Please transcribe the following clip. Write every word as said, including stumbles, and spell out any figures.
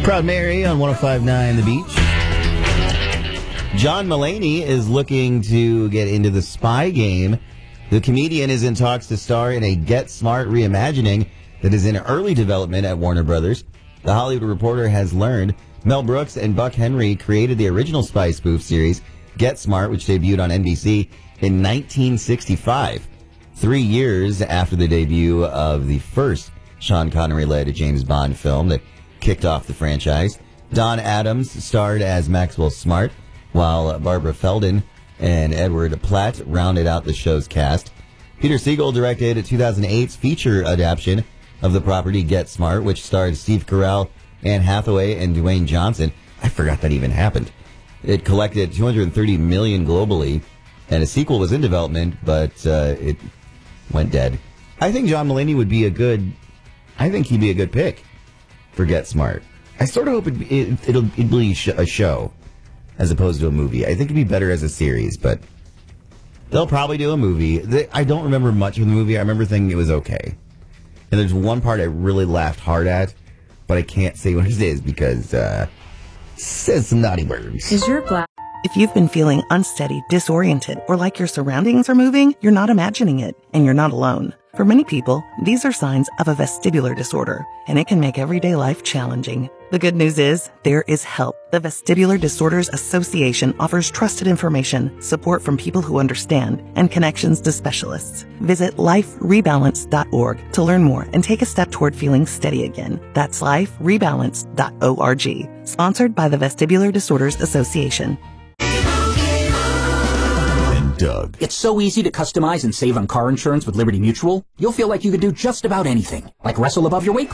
Proud Mary on one oh five point nine The Beach. John Mulaney is looking to get into the spy game. The comedian is in talks to star in a Get Smart reimagining that is in early development at Warner Brothers. The Hollywood Reporter has learned Mel Brooks and Buck Henry created the original spy spoof series, Get Smart, which debuted on N B C in nineteen sixty-five, three years after the debut of the first Sean Connery-led James Bond film that kicked off the franchise. Don Adams starred as Maxwell Smart, while Barbara Feldon and Edward Platt rounded out the show's cast. Peter Siegel directed two thousand eight's feature adaptation of the property Get Smart, which starred Steve Carell, Anne Hathaway, and Dwayne Johnson. I forgot that even happened. It collected two hundred thirty million dollars globally, and a sequel was in development, but uh, it went dead. I think John Mulaney would be a good, I think he'd be a good pick for Get Smart. I sort of hope it, it, it'll, it'll be a show as opposed to a movie. I think it'd be better as a series, but they'll probably do a movie. They, I don't remember much of the movie. I remember thinking it was okay. And there's one part I really laughed hard at, but I can't say what it is because uh it says some naughty words. Is your glass... If you've been feeling unsteady, disoriented, or like your surroundings are moving, you're not imagining it, and you're not alone. For many people, these are signs of a vestibular disorder, and it can make everyday life challenging. The good news is, there is help. The Vestibular Disorders Association offers trusted information, support from people who understand, and connections to specialists. Visit life rebalance dot org to learn more and take a step toward feeling steady again. That's life rebalance dot org. Sponsored by the Vestibular Disorders Association. Doug. It's so easy to customize and save on car insurance with Liberty Mutual. You'll feel like you could do just about anything, like wrestle above your weight